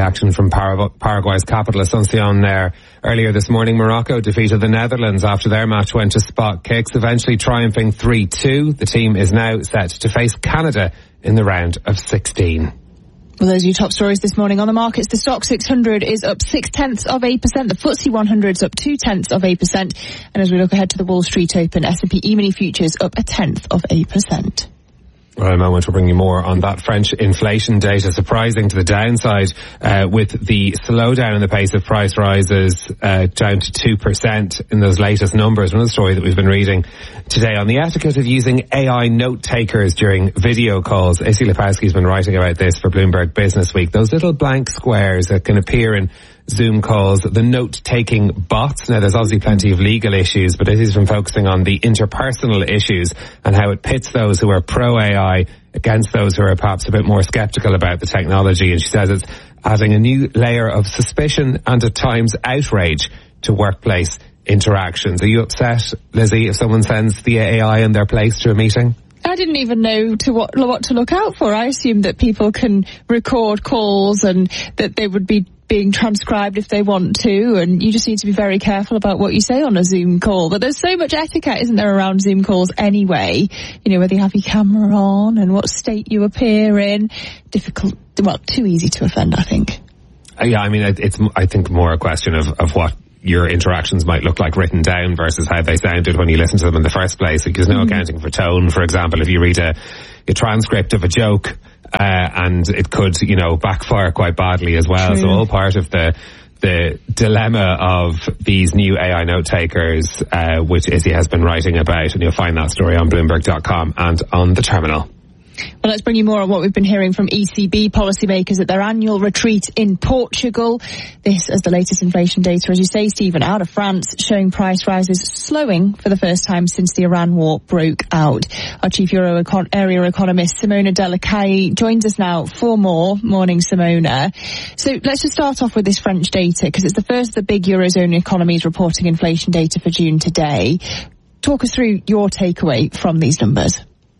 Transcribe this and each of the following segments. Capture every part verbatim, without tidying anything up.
action from Par- Paraguay's capital Asuncion there earlier this morning. Morocco defeated the Netherlands after their match went to spot kicks, eventually triumphing three two. The team is now set to face Canada in the round of sixteen. Well, those are your top stories this morning on the markets. The Stock six hundred is up six tenths of a percent. The F T S E one hundred is up two tenths of a percent. And as we look ahead to the Wall Street Open, S and P E-mini futures up a tenth of a percent. Well, in a moment we'll bring you more on that French inflation data, surprising to the downside, uh, with the slowdown in the pace of price rises, uh, down to two percent in those latest numbers. Another story that we've been reading today on the etiquette of using A I note takers during video calls. Izzy Lepowski's been writing about this for Bloomberg Business Week. Those little blank squares that can appear in Zoom calls, the note-taking bots. Now, there's obviously plenty of legal issues, but Izzy's been focusing on the interpersonal issues and how it pits those who are pro-A I against those who are perhaps a bit more sceptical about the technology. And she says it's adding a new layer of suspicion and at times outrage to workplace interactions. Are you upset, Lizzie, if someone sends the A I in their place to a meeting? I didn't even know to what, what to look out for. I assumed that people can record calls and that they would be being transcribed if they want to, and you just need to be very careful about what you say on a Zoom call. But there's so much etiquette, isn't there, around Zoom calls anyway? You know, whether you have your camera on and what state you appear in. Difficult, well, too easy to offend, I think. Uh, yeah, I mean, it's, I think, more a question of, of what your interactions might look like written down versus how they sounded when you listen to them in the first place. Like, there's no mm. accounting for tone, for example. If you read a, a transcript of a joke, uh, and it could, you know, backfire quite badly as well. True. So all part of the, the dilemma of these new A I note takers, uh, which Izzy has been writing about, and you'll find that story on Bloomberg dot com and on the terminal. Well, let's bring you more on what we've been hearing from E C B policymakers at their annual retreat in Portugal. This as the latest inflation data, as you say, Stephen, out of France, showing price rises slowing for the first time since the Iran war broke out. Our chief Euro econ- area economist, Simona Delacaille, joins us now for more. Morning, Simona. So let's just start off with this French data, because it's the first of the big Eurozone economies reporting inflation data for June today. Talk us through your takeaway from these numbers.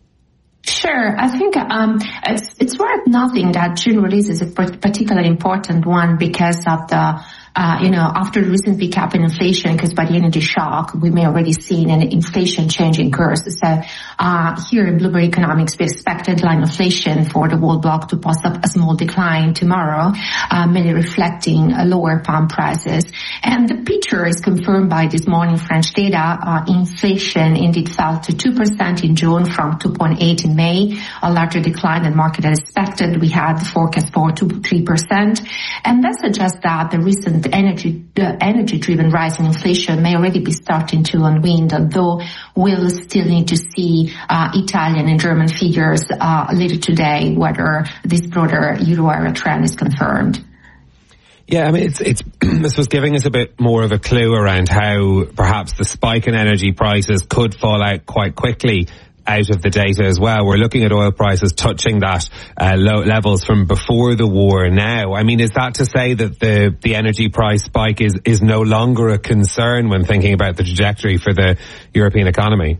Sure. I think um, it's, it's worth noting that June release is a particularly important one because of the Uh, you know, after the recent pickup in inflation, because by the energy shock, we may already seen an inflation changing course. So, uh, here in Bloomberg Economics, we expect headline inflation for the world bloc to post up a small decline tomorrow, uh, mainly reflecting uh, lower pump prices. And the picture is confirmed by this morning French data. Uh, inflation indeed fell to two percent in June from two point eight in May, a larger decline than market had expected. We had the forecast for two to three percent. And that suggests that the recent The energy, the energy-driven rise in inflation may already be starting to unwind, although we'll still need to see uh, Italian and German figures uh, later today, whether this broader euro area trend is confirmed. Yeah, I mean, it's, it's, this was giving us a bit more of a clue around how perhaps the spike in energy prices could fall out quite quickly out of the data as well. We're looking at oil prices touching that uh, low levels from before the war now. I mean, is that to say that the the energy price spike is is no longer a concern when thinking about the trajectory for the European economy?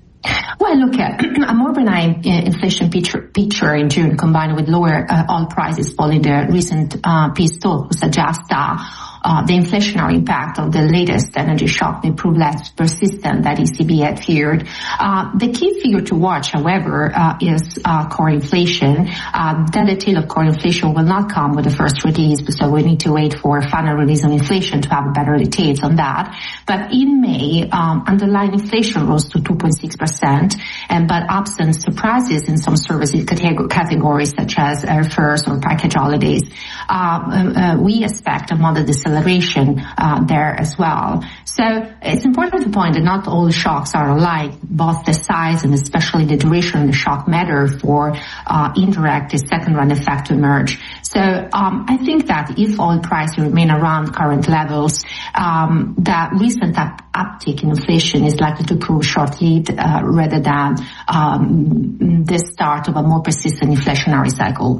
Well, look at a more benign inflation picture, picture in June combined with lower uh, oil prices following the recent uh, peace talk suggests that Uh, the inflationary impact of the latest energy shock may prove less persistent than E C B had feared. Uh, the key figure to watch, however, uh, is uh, core inflation. Uh, the detail of core inflation will not come with the first release, so we need to wait for a final release on inflation to have better details on that. But in May, um, underlying inflation rose to two point six percent, and but absent surprises in some services categories such as airfares or package holidays, uh, uh, we expect a moderate deceleration uh, there as well. So it's important to point that not all shocks are alike. Both the size and especially the duration of the shock matter for uh, indirect second-run effect to emerge. So um, I think that if oil prices remain around current levels, um, that recent up- uptick in inflation is likely to prove short-lived uh, rather than um, the start of a more persistent inflationary cycle.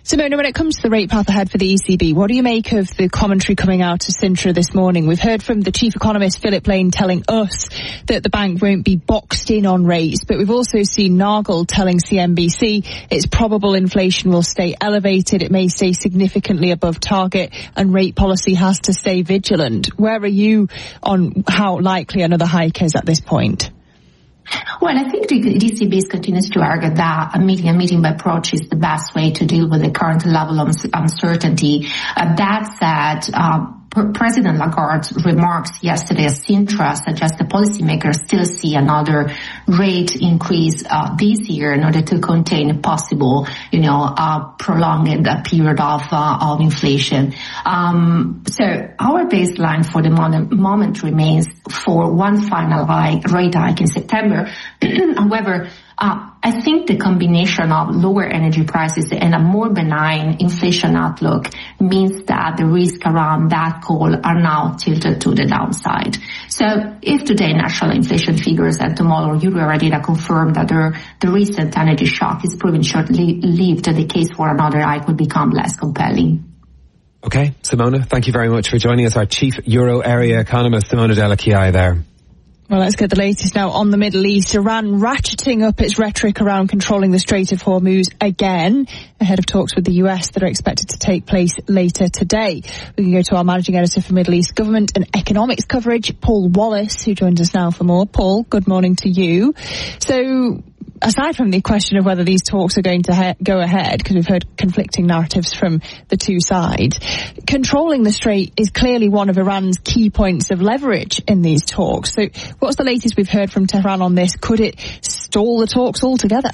Simona, when it comes to the rate path ahead for the E C B, what do you make of the commentary coming out of Sintra this morning? We've heard from the chief economist, Philip Lane, telling us that the bank won't be boxed in on rates, but we've also seen Nagel telling C N B C it's probable inflation will stay elevated, it may stay significantly above target, and rate policy has to stay vigilant. Where are you on how likely another hike is at this point? Well, I think the E C B continues to argue that a meeting, a meeting by approach is the best way to deal with the current level of uncertainty. Uh, that said, uh, President Lagarde's remarks yesterday at Sintra suggest the policymakers still see another rate increase uh, this year in order to contain a possible, you know, uh, prolonged uh, period of uh, of inflation. Um, so our baseline for the moment, moment remains for one final hike, rate hike in September. However, Uh, I think the combination of lower energy prices and a more benign inflation outlook means that the risk around that call are now tilted to the downside. So if today national inflation figures and tomorrow Euro data confirm that the, the recent energy shock is proving short-lived, the case for another hike would become less compelling. Okay, Simona, thank you very much for joining us. Our chief Euro area economist, Simona Della Chiai there. Well, let's get the latest now on the Middle East. Iran ratcheting up its rhetoric around controlling the Strait of Hormuz again, ahead of talks with the U S that are expected to take place later today. We can go to our managing editor for Middle East government and economics coverage, Paul Wallace, who joins us now for more. Paul, good morning to you. So, aside from the question of whether these talks are going to he- go ahead, because we've heard conflicting narratives from the two sides, controlling the strait is clearly one of Iran's key points of leverage in these talks. So what's the latest we've heard from Tehran on this? Could it stall the talks altogether?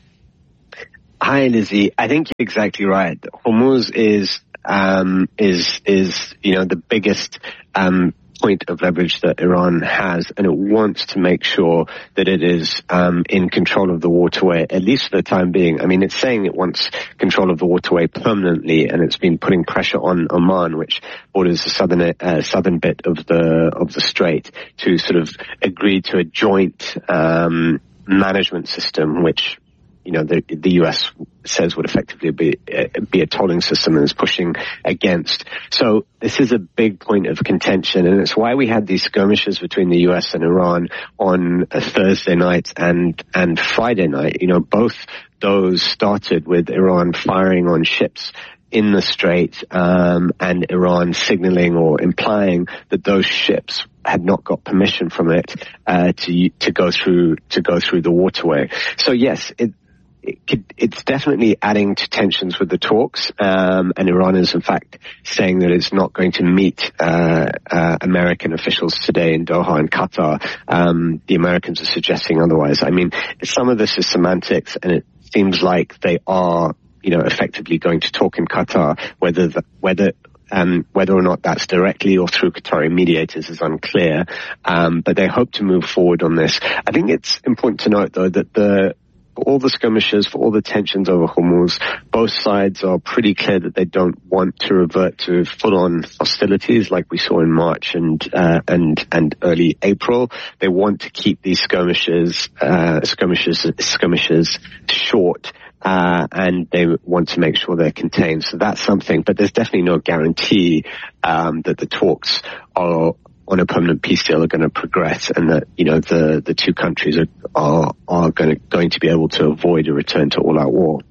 Hi, Lizzie. I think you're exactly right. Hormuz is, um, is, is, you know, the biggest, um, point of leverage that Iran has, and it wants to make sure that it is um, in control of the waterway, at least for the time being. I mean, it's saying it wants control of the waterway permanently, and it's been putting pressure on Oman, which borders the southern uh, southern bit of the of the strait, to sort of agree to a joint um, management system, which, you know, the, the U S says would effectively be, uh, be a tolling system and is pushing against. So this is a big point of contention, and it's why we had these skirmishes between the U S and Iran on a Thursday night and, and Friday night. You know, both those started with Iran firing on ships in the strait, um, and Iran signaling or implying that those ships had not got permission from it, uh, to, to go through, to go through the waterway. So yes, it, It could, it's definitely adding to tensions with the talks, um, and Iran is in fact saying that it's not going to meet uh, uh, American officials today in Doha and Qatar. Um, the Americans are suggesting otherwise. I mean, some of this is semantics, and it seems like they are, you know, effectively going to talk in Qatar. Whether the, whether Um, whether or not that's directly or through Qatari mediators is unclear, um, but they hope to move forward on this. I think it's important to note, though, that the for all the skirmishes, for all the tensions over Hormuz, both sides are pretty clear that they don't want to revert to full-on hostilities like we saw in March and uh, and and early April. They want to keep these skirmishes uh, skirmishes skirmishes short. Uh, and they want to make sure they're contained. So that's something, but there's definitely no guarantee, um, that the talks are on a permanent peace deal are going to progress, and that, you know, the, the two countries are, are, are going to, going to be able to avoid a return to all-out war.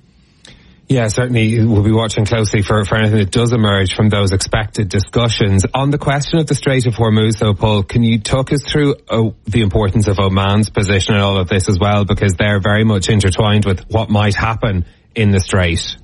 Yeah, certainly we'll be watching closely for, for anything that does emerge from those expected discussions. On the question of the Strait of Hormuz, though, Paul, can you talk us through oh, the importance of Oman's position in all of this as well, because they're very much intertwined with what might happen in the Strait?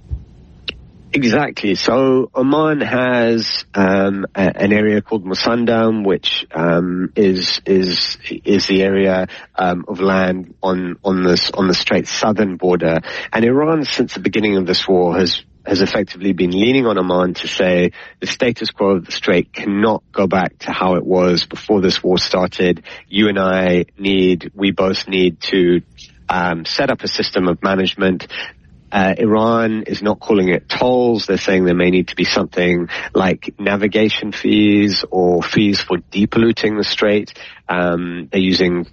Exactly. So Oman has um, a, an area called Musandam, which um, is is is the area um, of land on on this on the strait's southern border. And Iran, since the beginning of this war, has has effectively been leaning on Oman to say the status quo of the strait cannot go back to how it was before this war started. You and I need, we both need to um, set up a system of management. Uh, Iran is not calling it tolls. They're saying there may need to be something like navigation fees or fees for depolluting the strait. Um, they're using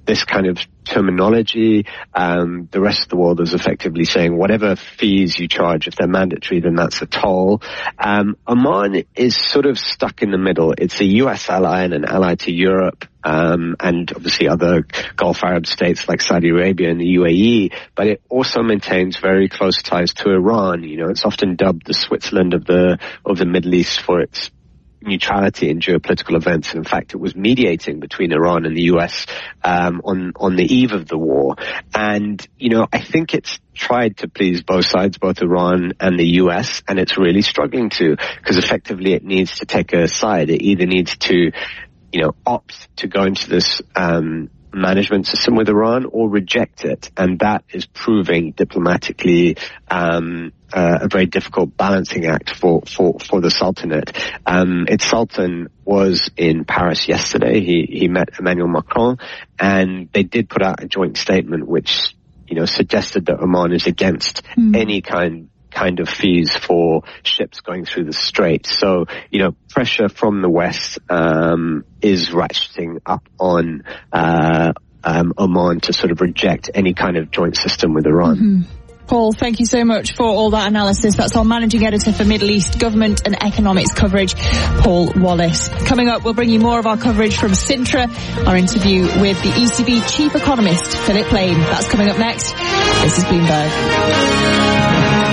this kind of terminology. Um, the rest of the world is effectively saying whatever fees you charge, if they're mandatory, then that's a toll. Um, Oman is sort of stuck in the middle. It's a U S ally and an ally to Europe, um, and obviously other Gulf Arab states like Saudi Arabia and the U A E, but it also maintains very close ties to Iran. You know, it's often dubbed the Switzerland of the, of the Middle East for its neutrality in geopolitical events. And in fact, it was mediating between Iran and the U S um, on on the eve of the war. And you know, I think it's tried to please both sides, both Iran and the U S, and it's really struggling to, because effectively it needs to take a side. It either needs to, you know, opt to go into this um, management system with Iran or reject it, and that is proving diplomatically um, uh, a very difficult balancing act for for for the Sultanate. Um, its Sultan was in Paris yesterday. He he met Emmanuel Macron, and they did put out a joint statement which, you know, suggested that Oman is against mm. any kind kind of fees for ships going through the strait. So, you know, pressure from the West um, is ratcheting up on uh, um, Oman to sort of reject any kind of joint system with Iran. Mm-hmm. Paul, thank you so much for all that analysis. That's our managing editor for Middle East Government and Economics coverage, Paul Wallace. Coming up, we'll bring you more of our coverage from Sintra, our interview with the E C B chief economist, Philip Lane. That's coming up next. This is Bloomberg.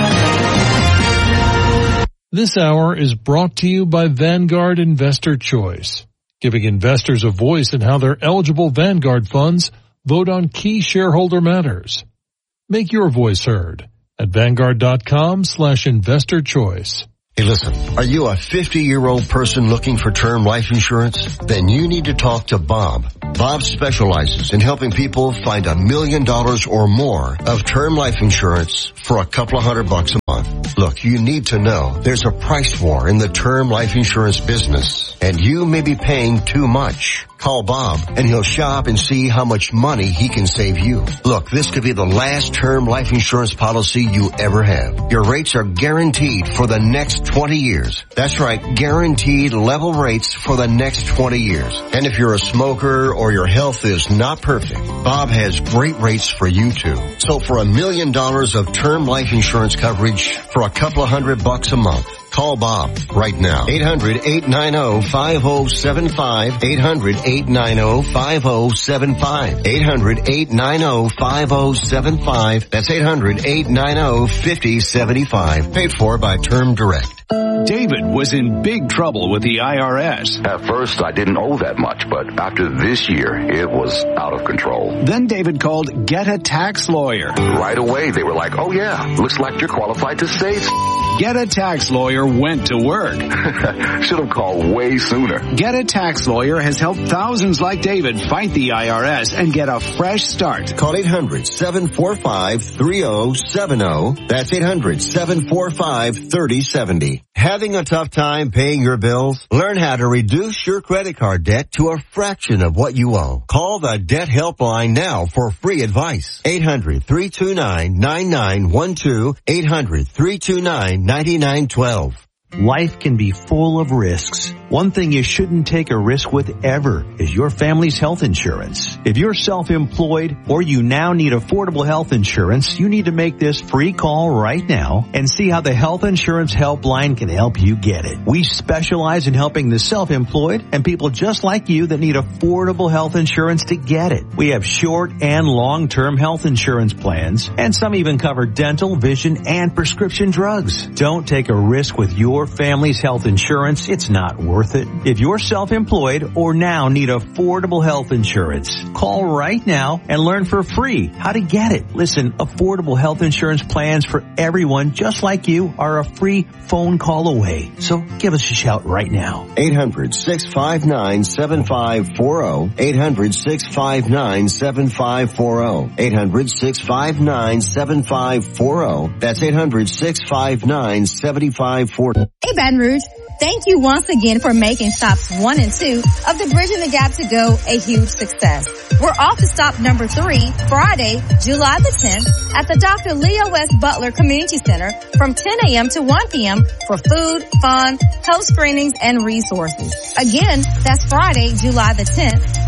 This hour is brought to you by Vanguard Investor Choice, giving investors a voice in how their eligible Vanguard funds vote on key shareholder matters. Make your voice heard at Vanguard.com slash investor choice. Hey, listen, are you a fifty-year-old person looking for term life insurance? Then you need to talk to Bob. Bob specializes in helping people find a million dollars or more of term life insurance for a couple of hundred bucks a month. Look, you need to know there's a price war in the term life insurance business, and you may be paying too much. Call Bob, and he'll shop and see how much money he can save you. Look, this could be the last term life insurance policy you ever have. Your rates are guaranteed for the next twenty years. That's right, guaranteed level rates for the next twenty years. And if you're a smoker or your health is not perfect, Bob has great rates for you too. So for a million dollars of term life insurance coverage for a couple of hundred bucks a month, call Bob right now. eight hundred, eight nine zero, five zero seven five. eight hundred, eight nine zero, five zero seven five. eight hundred, eight nine zero, five zero seven five. That's eight hundred, eight nine zero, five zero seven five. Paid for by Term Direct. David was in big trouble with the I R S. At first, I didn't owe that much, but after this year, it was out of control. Then David called Get a Tax Lawyer. Right away, they were like, oh yeah, looks like you're qualified to save. Get a Tax Lawyer went to work. Should have called way sooner. Get a Tax Lawyer has helped thousands like David fight the I R S and get a fresh start. Call eight hundred, seven four five, three zero seven zero. That's eight hundred, seven four five, three zero seven zero. Having a tough time paying your bills? Learn how to reduce your credit card debt to a fraction of what you owe. Call the Debt Helpline now for free advice. eight hundred, three two nine, nine nine one two. eight hundred, three two nine, nine nine one two. Life can be full of risks. One thing you shouldn't take a risk with ever is your family's health insurance. If you're self-employed or you now need affordable health insurance, you need to make this free call right now and see how the Health Insurance Helpline can help you get it. We specialize in helping the self-employed and people just like you that need affordable health insurance to get it. We have short and long-term health insurance plans, and some even cover dental, vision, and prescription drugs. Don't take a risk with your family's health insurance. It's not worth it. If you're self-employed or now need affordable health insurance, call right now and learn for free how to get it. Listen, affordable health insurance plans for everyone just like you are a free phone call away. So give us a shout right now. eight hundred, six five nine, seven five four zero. eight hundred, six five nine, seven five four zero. eight hundred, six five nine, seven five four zero. That's eight hundred, six five nine, seven five four zero. Hey, Baton Rouge. Thank you once again for making stops one and two of the Bridging the Gap to Go a huge success. We're off to stop number three, Friday, July the tenth, at the Doctor Leo S. Butler Community Center from ten a.m. to one p.m. for food, fun, health screenings, and resources. Again, that's Friday, July the tenth,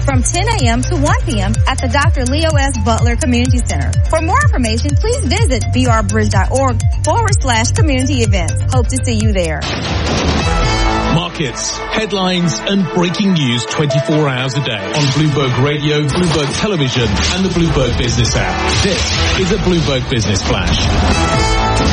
from ten a.m. to one p.m. at the Doctor Leo S. Butler Community Center. For more information, please visit brbridge.org forward slash community events. Hope to see you there. Markets, headlines and breaking news twenty-four hours a day on Bloomberg Radio, Bloomberg Television and the Bloomberg Business app. This is a Bloomberg Business Flash.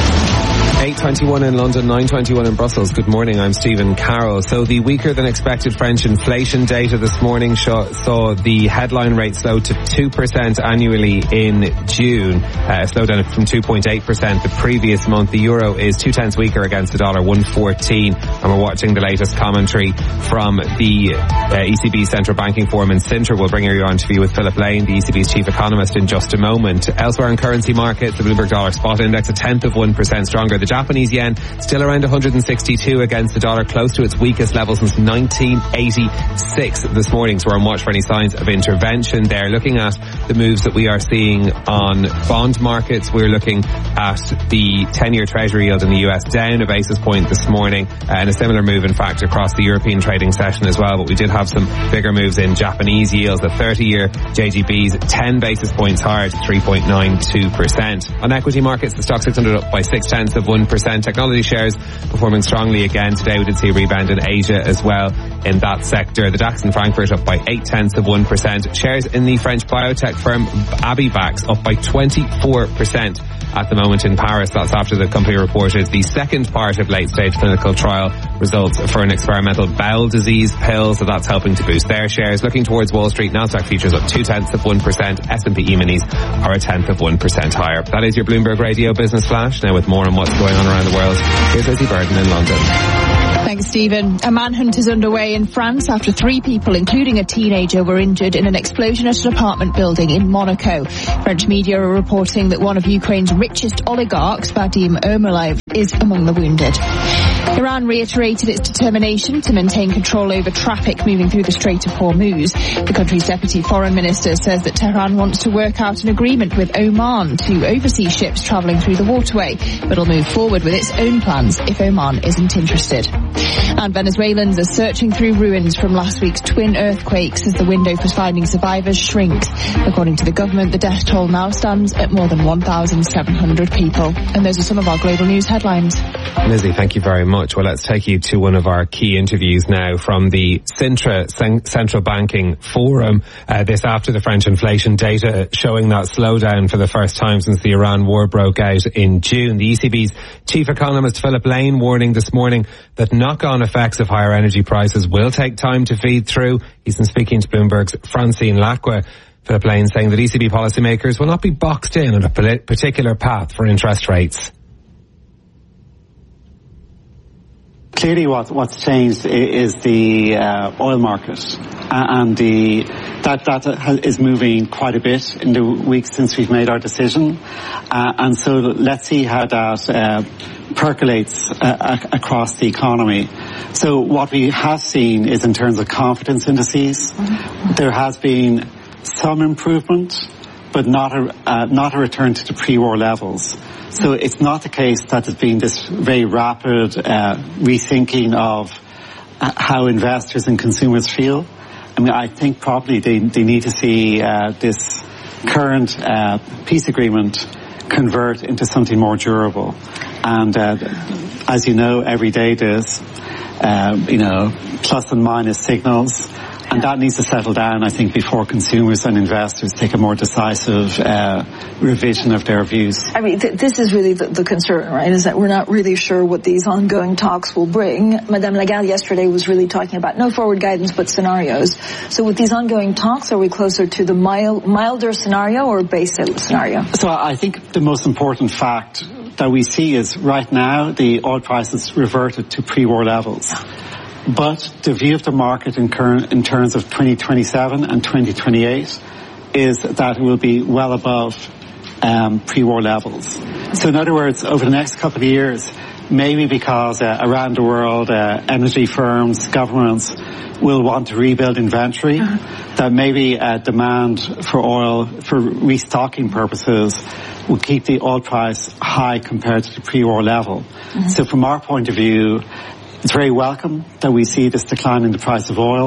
eight twenty-one in London, nine twenty-one in Brussels. Good morning, I'm Stephen Carroll. So the weaker than expected French inflation data this morning saw, saw the headline rate slow to two percent annually in June, uh, a slowdown from two point eight percent the previous month. The euro is two tenths weaker against the dollar, one fourteen, and we're watching the latest commentary from the uh, E C B Central Banking Forum in Sintra. We'll bring you on to view with Philip Lane, the E C B's chief economist, in just a moment. Elsewhere in currency markets, the Bloomberg dollar spot index a tenth of one percent stronger. The Japanese yen still around one hundred sixty-two against the dollar, close to its weakest level since nineteen eighty-six this morning. So we're on watch for any signs of intervention there. Looking at the moves that we are seeing on bond markets, we're looking at the ten-year Treasury yield in the U S down a basis point this morning, and a similar move in fact across the European trading session as well. But we did have some bigger moves in Japanese yields. The thirty-year J G B's ten basis points higher to three point nine two percent. On equity markets, the stock six hundred up by six tenths of one percent. Technology shares performing strongly again today. We did see a rebound in Asia as well in that sector. The DAX in Frankfurt up by eight tenths of one percent. Shares in the French biotech firm Abivax up by twenty-four percent at the moment in Paris. That's after the company reported the second part of late-stage clinical trial results for an experimental bowel disease pill, so that's helping to boost their shares. Looking towards Wall Street, Nasdaq futures up two tenths of one percent. S and P E-minis are a tenth of one percent higher. That is your Bloomberg Radio Business Flash. Now with more on what's going on around the world, here's Lizzie Burden in London. Thanks, Stephen. A manhunt is underway in France after three people, including a teenager, were injured in an explosion at an apartment building in Monaco. French media are reporting that one of Ukraine's richest oligarchs, Vadim Ermolai, is among the wounded. Iran reiterated its determination to maintain control over traffic moving through the Strait of Hormuz. The country's deputy foreign minister says that Tehran wants to work out an agreement with Oman to oversee ships travelling through the waterway, but will move forward with its own plans if Oman isn't interested. And Venezuelans are searching through ruins from last week's twin earthquakes as the window for finding survivors shrinks. According to the government, the death toll now stands at more than one thousand seven hundred people. And those are some of our global news headlines. Lizzie, thank you very much. Well, let's take you to one of our key interviews now from the Sintra Central Banking Forum. Uh, this after the French inflation data showing that slowdown for the first time since the Iran war broke out in June. The E C B's chief economist Philip Lane warning this morning that knock-on effects of higher energy prices will take time to feed through. He's been speaking to Bloomberg's Francine Lacqua. Philip Lane saying that E C B policymakers will not be boxed in on a particular path for interest rates. Clearly what, what's changed is the uh, oil market, and the, that, that is moving quite a bit in the weeks since we've made our decision. Uh, and so let's see how that uh, percolates uh, across the economy. So what we have seen is in terms of confidence indices, there has been some improvement, but not a, uh, not a return to the pre-war levels. So it's not the case that there's been this very rapid uh, rethinking of uh, how investors and consumers feel. I mean, I think probably they, they need to see uh, this current uh, peace agreement convert into something more durable. And uh, as you know, every day there's, uh, you know, plus and minus signals. And that needs to settle down, I think, before consumers and investors take a more decisive uh, revision of their views. I mean, th- this is really the, the concern, right, is that we're not really sure what these ongoing talks will bring. Madame Lagarde yesterday was really talking about no forward guidance but scenarios. So with these ongoing talks, are we closer to the mild, milder scenario or base scenario? So I think the most important fact that we see is right now the oil prices reverted to pre-war levels. But the view of the market in, current, in terms of twenty twenty-seven and twenty twenty-eight is that it will be well above um, pre-war levels. So in other words, over the next couple of years, maybe because uh, around the world, uh, energy firms, governments will want to rebuild inventory, uh-huh. that maybe uh, demand for oil for restocking purposes will keep the oil price high compared to the pre-war level. Mm-hmm. So from our point of view, it's very welcome that we see this decline in the price of oil,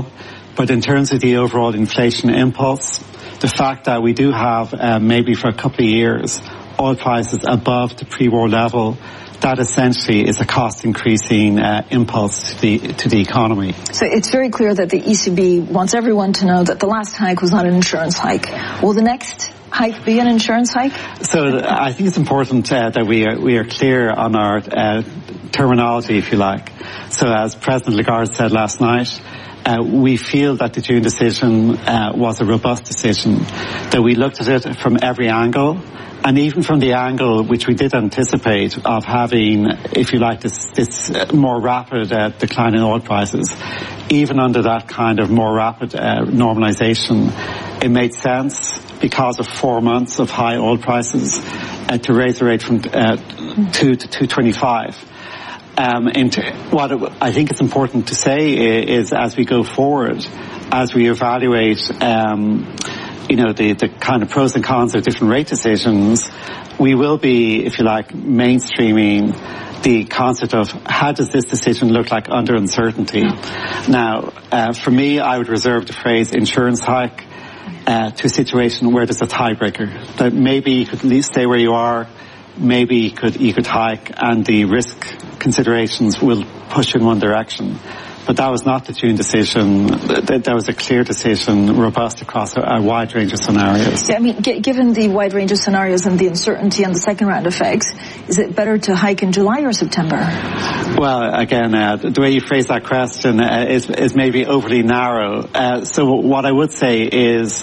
But in terms of the overall inflation impulse, the fact that we do have uh, maybe for a couple of years oil prices above the pre-war level, that essentially is a cost increasing uh, impulse to the to the economy. So it's very clear that the E C B wants everyone to know that the last hike was not an insurance hike. Will the next hike be an insurance hike? So I think it's important uh, that we are we are clear on our uh, terminology, if you like. So as President Lagarde said last night, Uh, we feel that the June decision uh, was a robust decision, that we looked at it from every angle, and even from the angle which we did anticipate of having, if you like, this, this more rapid uh, decline in oil prices. Even under that kind of more rapid uh, normalization, it made sense because of four months of high oil prices uh, to raise the rate from uh, two to two twenty-five. Um, and what I think it's important to say is, as we go forward, as we evaluate, um, you know, the, the kind of pros and cons of different rate decisions, we will be, if you like, mainstreaming the concept of how does this decision look like under uncertainty. Now, uh, for me, I would reserve the phrase insurance hike uh, to a situation where there's a tiebreaker, that maybe you could at least stay where you are, maybe you could, you could hike, and the risk considerations will push in one direction. But that was not the June decision. That was a clear decision, robust across a, a wide range of scenarios. Yeah, I mean, g- given the wide range of scenarios and the uncertainty and the second round effects, is it better to hike in July or September? Well, again, uh, the way you phrase that question uh, is, is maybe overly narrow. Uh, so what I would say is,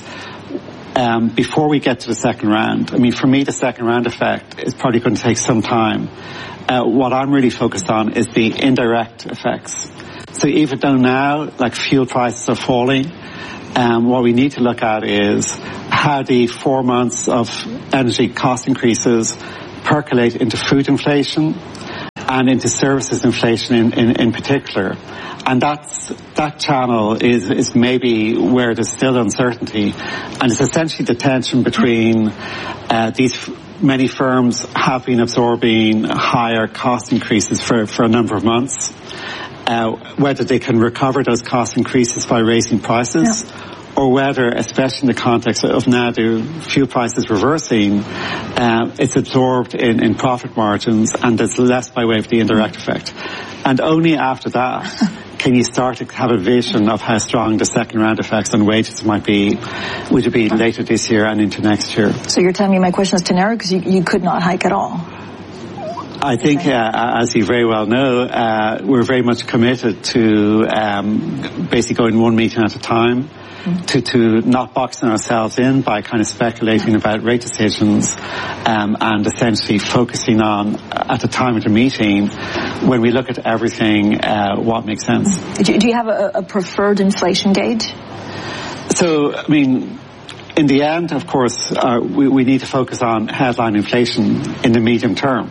Um, before we get to the second round, I mean, for me, the second round effect is probably going to take some time. Uh, what I'm really focused on is the indirect effects. So even though now, like, fuel prices are falling, um, what we need to look at is how the four months of energy cost increases percolate into food inflation and into services inflation in, in, in particular. And that's, that channel is, is maybe where there's still uncertainty. And it's essentially the tension between uh, these f- many firms have been absorbing higher cost increases for, for a number of months, uh, whether they can recover those cost increases by raising prices, yeah, or whether, especially in the context of now the fuel prices reversing, uh, it's absorbed in, in profit margins and there's less by way of the indirect effect. And only after that can you start to have a vision of how strong the second round effects on wages might be, which will be later this year and into next year. So you're telling me my question is too narrow because you, you could not hike at all? I think, uh, as you very well know, uh, we're very much committed to um, basically going one meeting at a time, to, to not boxing ourselves in by kind of speculating about rate decisions, um, and essentially focusing on, at the time of the meeting, when we look at everything, uh, what makes sense. Do you, do you have a, a preferred inflation gauge? So, I mean, in the end, of course, uh, we, we need to focus on headline inflation in the medium term.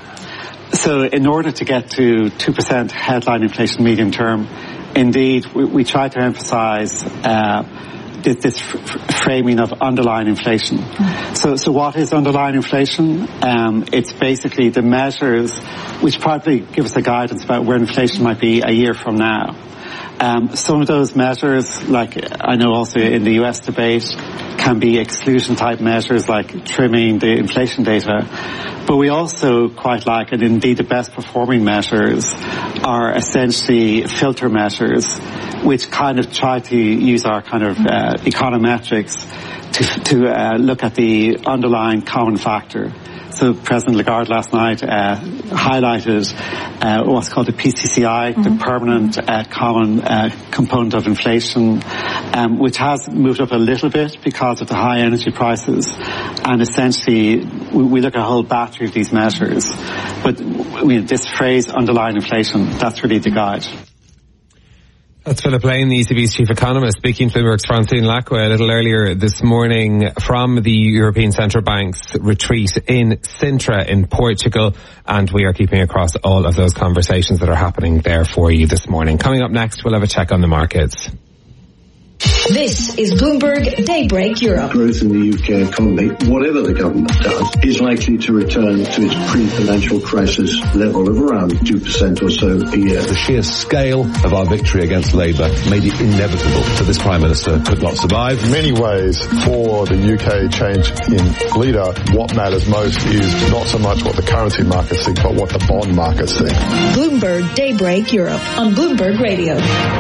So in order to get to two percent headline inflation medium term, indeed, we, we try to emphasize uh, this, this f- framing of underlying inflation. Mm-hmm. So, so what is underlying inflation? Um, it's basically the measures which probably give us a guidance about where inflation might be a year from now. Um, some of those measures, like I know also in the U S debate, can be exclusion-type measures like trimming the inflation data. But we also quite like, and indeed the best performing measures are essentially filter measures, which kind of try to use our kind of uh, econometrics to, to uh, look at the underlying common factor. So President Lagarde last night uh, highlighted uh, what's called the P C C I, mm-hmm. the permanent uh, common uh, component of inflation, um, which has moved up a little bit because of the high energy prices. And essentially, we, we look at a whole battery of these measures. But I mean, this phrase, underlying inflation, that's really the guide. That's Philip Lane, the E C B's chief economist, speaking to Bloomberg's Francine Lacqua a little earlier this morning from the European Central Bank's retreat in Sintra in Portugal. And we are keeping across all of those conversations that are happening there for you this morning. Coming up next, we'll have a check on the markets. This is Bloomberg Daybreak Europe. Growth in the U K economy, whatever the government does, is likely to return to its pre-financial crisis level of around two percent or so a year. The sheer scale of our victory against Labour made it inevitable that this Prime Minister could not survive. In many ways, for the U K change in leader, what matters most is not so much what the currency markets think, but what the bond markets think. Bloomberg Daybreak Europe on Bloomberg Radio.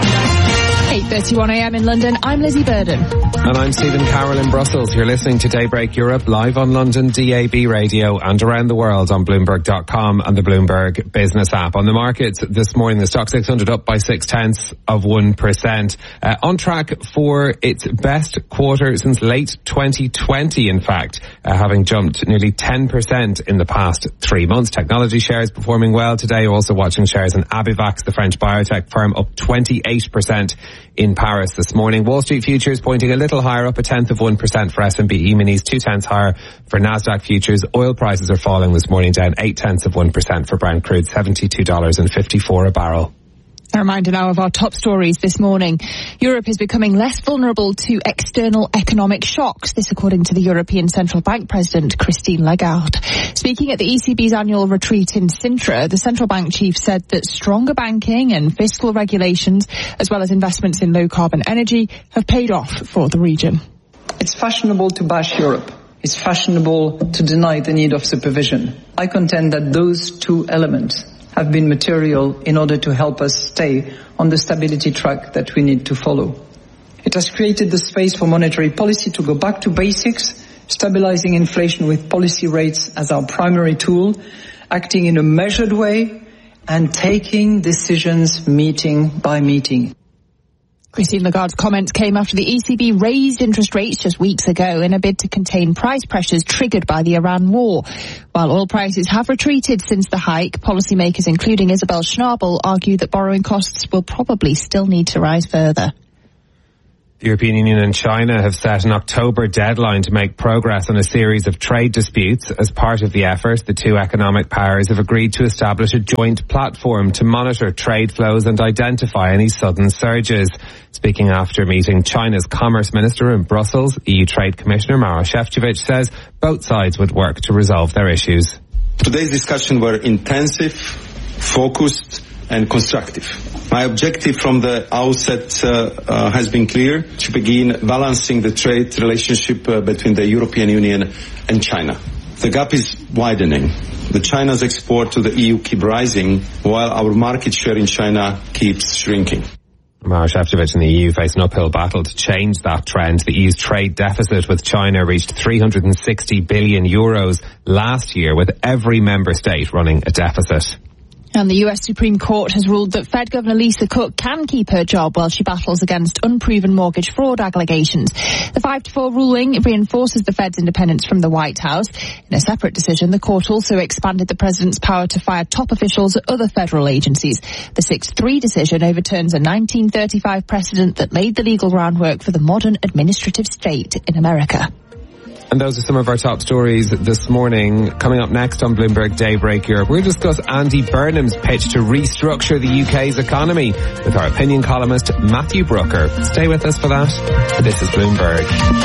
eight thirty-one a.m. in London. I'm Lizzie Burden. And I'm Stephen Carroll in Brussels. You're listening to Daybreak Europe live on London D A B radio and around the world on Bloomberg dot com and the Bloomberg Business app. On the markets this morning, the Stock six hundred up by six tenths of one percent. Uh, on track for its best quarter since late twenty twenty, in fact, uh, having jumped nearly ten percent in the past three months. Technology shares performing well today. Also watching shares in Abivax, the French biotech firm, up twenty-eight percent in Paris this morning. Wall Street futures pointing a little higher, up a tenth of one percent for S and P E-minis, two tenths higher for Nasdaq futures. Oil prices are falling this morning, down eight tenths of one percent for Brent crude, seventy-two dollars and fifty-four a barrel. A reminder now of our top stories this morning. Europe is becoming less vulnerable to external economic shocks. This according to the European Central Bank President, Christine Lagarde. Speaking at the E C B's annual retreat in Sintra, the central bank chief said that stronger banking and fiscal regulations, as well as investments in low-carbon energy, have paid off for the region. It's fashionable to bash Europe. It's fashionable to deny the need of supervision. I contend that those two elements have been material in order to help us stay on the stability track that we need to follow. It has created the space for monetary policy to go back to basics, stabilizing inflation with policy rates as our primary tool, acting in a measured way, and taking decisions meeting by meeting. Christine Lagarde's comments came after the E C B raised interest rates just weeks ago in a bid to contain price pressures triggered by the Iran war. While oil prices have retreated since the hike, policymakers including Isabel Schnabel argue that borrowing costs will probably still need to rise further. The European Union and China have set an October deadline to make progress on a series of trade disputes. As part of the effort, the two economic powers have agreed to establish a joint platform to monitor trade flows and identify any sudden surges. Speaking after meeting China's Commerce Minister in Brussels, E U Trade Commissioner Maroš Šefčovič says both sides would work to resolve their issues. Today's discussions were intensive, focused and constructive. My objective from the outset uh, uh, has been clear: to begin balancing the trade relationship uh, between the European Union and China. The gap is widening. The China's export to the E U keep rising, while our market share in China keeps shrinking. Maroš Šefčovič and the E U face an uphill battle to change that trend. The E U's trade deficit with China reached three hundred sixty billion euros last year, with every member state running a deficit. And the U S Supreme Court has ruled that Fed Governor Lisa Cook can keep her job while she battles against unproven mortgage fraud allegations. The five to four ruling reinforces the Fed's independence from the White House. In a separate decision, the court also expanded the president's power to fire top officials at other federal agencies. The six three decision overturns a nineteen thirty-five precedent that laid the legal groundwork for the modern administrative state in America. And those are some of our top stories this morning. Coming up next on Bloomberg Daybreak Europe, we'll discuss Andy Burnham's pitch to restructure the U K's economy with our opinion columnist Matthew Brooker. Stay with us for that. This is Bloomberg.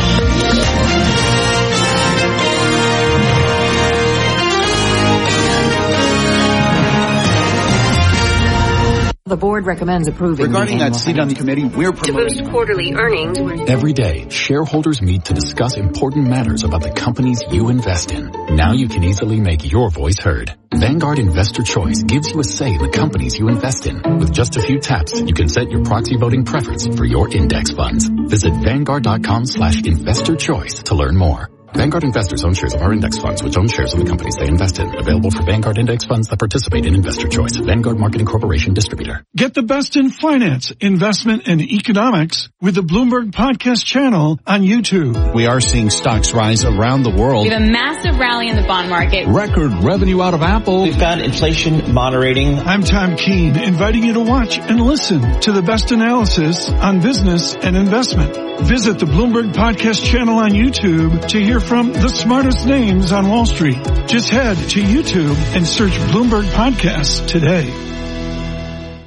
The board recommends approving. Regarding that seat on the committee, we're promoting to boost quarterly earnings. Every day, shareholders meet to discuss important matters about the companies you invest in. Now you can easily make your voice heard. Vanguard Investor Choice gives you a say in the companies you invest in. With just a few taps, you can set your proxy voting preference for your index funds. Visit Vanguard.com slash investor choice to learn more. Vanguard investors own shares of our index funds, which own shares of the companies they invest in. Available for Vanguard index funds that participate in Investor Choice. Vanguard Marketing Corporation distributor. Get the best in finance, investment, and economics with the Bloomberg Podcast channel on YouTube. We are seeing stocks rise around the world. We have a massive rally in the bond market. Record revenue out of Apple. We've got inflation moderating. I'm Tom Keene, inviting you to watch and listen to the best analysis on business and investment. Visit the Bloomberg Podcast channel on YouTube to hear from the smartest names on Wall Street. Just head to YouTube and search Bloomberg Podcasts today.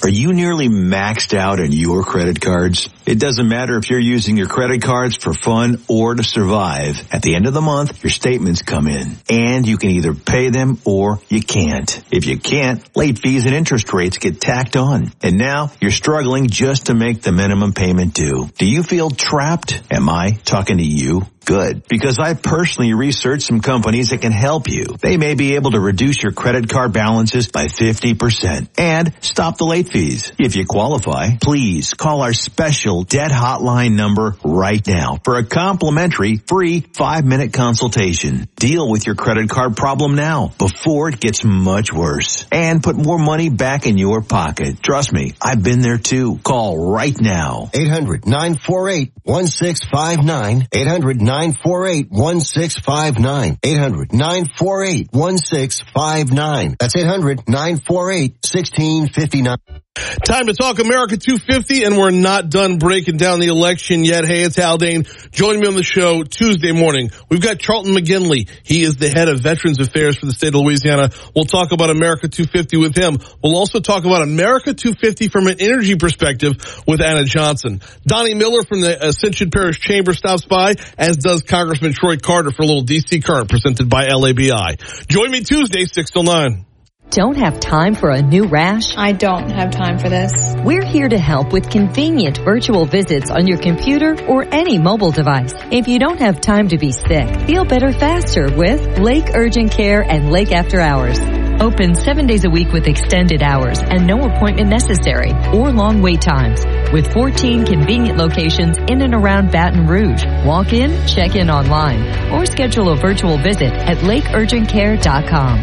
Are you nearly maxed out on your credit cards? It doesn't matter if you're using your credit cards for fun or to survive. At the end of the month, your statements come in, and you can either pay them or you can't. If you can't, late fees and interest rates get tacked on. And now you're struggling just to make the minimum payment due. Do you feel trapped? Am I talking to you? Good, because I personally researched some companies that can help you. They may be able to reduce your credit card balances by fifty percent and stop the late fees. If you qualify, please call our special debt hotline number right now for a complimentary free five-minute consultation. Deal with your credit card problem now before it gets much worse and put more money back in your pocket. Trust me, I've been there too. Call right now. eight hundred nine four eight one six five nine. eight hundred nine four eight one six five nine. eight hundred nine four eight one six five nine. That's eight hundred nine four eight one six five nine. Time to talk America two fifty, and we're not done breaking down the election yet. Hey, it's Haldane. Joining me on the show Tuesday morning, we've got Charlton McGinley. He is the head of Veterans Affairs for the state of Louisiana. We'll talk about America two fifty with him. We'll also talk about America two fifty from an energy perspective with Anna Johnson. Donnie Miller from the Ascension Parish Chamber stops by, as does Congressman Troy Carter for a little D C Current presented by L A B I. Join me Tuesday, six till nine. Don't have time for a new rash? I don't have time for this. We're here to help with convenient virtual visits on your computer or any mobile device. If you don't have time to be sick, feel better faster with Lake Urgent Care and Lake After Hours. Open seven days a week with extended hours and no appointment necessary or long wait times. With fourteen convenient locations in and around Baton Rouge. Walk in, check in online, or schedule a virtual visit at lake urgent care dot com.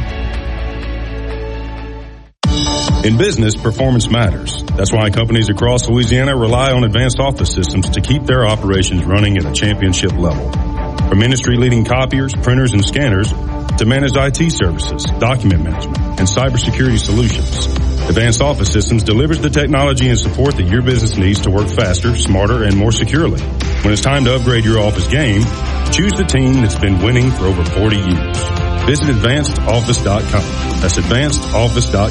In business, performance matters. That's why companies across Louisiana rely on Advanced Office Systems to keep their operations running at a championship level. From industry-leading copiers, printers, and scanners to managed I T services, document management, and cybersecurity solutions, Advanced Office Systems delivers the technology and support that your business needs to work faster, smarter, and more securely. When it's time to upgrade your office game, choose the team that's been winning for over forty years. Visit advanced office dot com. That's advanced office dot com.